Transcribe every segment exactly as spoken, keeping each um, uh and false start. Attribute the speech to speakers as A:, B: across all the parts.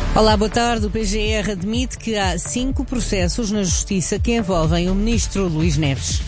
A: Olá, boa tarde. O P G R admite que há cinco processos na Justiça que envolvem o ministro Luís Neves.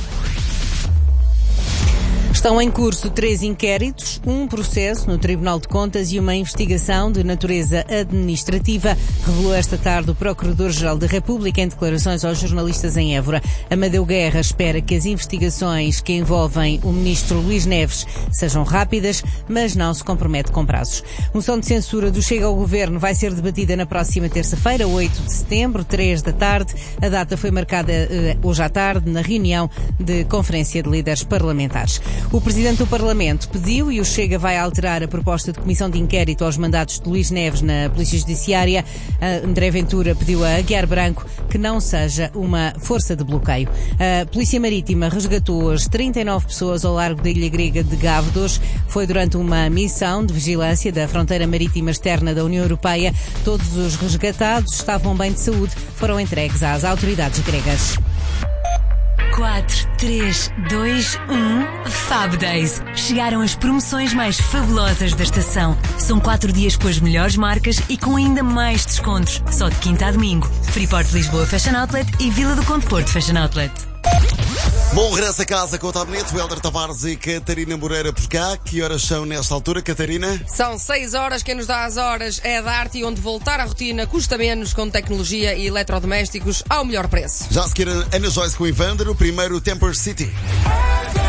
A: Estão em curso três inquéritos, um processo no Tribunal de Contas e uma investigação de natureza administrativa, revelou esta tarde o Procurador-Geral da República em declarações aos jornalistas em Évora. Amadeu Guerra espera que as investigações que envolvem o ministro Luís Neves sejam rápidas, mas não se compromete com prazos. Moção de censura do Chega ao Governo vai ser debatida na próxima terça-feira, oito de setembro, três da tarde. A data foi marcada eh, hoje à tarde na reunião de Conferência de Líderes Parlamentares. O Presidente do Parlamento pediu, e o Chega vai alterar a proposta de comissão de inquérito aos mandatos de Luís Neves na Polícia Judiciária. André Ventura pediu a Aguiar Branco que não seja uma força de bloqueio. A Polícia Marítima resgatou hoje trinta e nove pessoas ao largo da ilha grega de Gavdos. Foi durante uma missão de vigilância da fronteira marítima externa da União Europeia. Todos os resgatados estavam bem de saúde, foram entregues às autoridades gregas.
B: quatro, três, dois, um Fab Days. Chegaram as promoções mais fabulosas da estação. São quatro dias com as melhores marcas e com ainda mais descontos. Só de quinta a domingo. Freeport Lisboa Fashion Outlet e Vila do Conde Porto Fashion Outlet.
C: Bom regresso a casa com o Top Neto, Helder Tavares e Catarina Moreira por cá. Que horas são nesta altura, Catarina?
D: São seis horas. Quem nos dá as horas é a Dart, e onde voltar à rotina custa menos, com tecnologia e eletrodomésticos ao melhor preço.
C: Já a seguir, Ana Joyce com o Evander, o primeiro Temper City.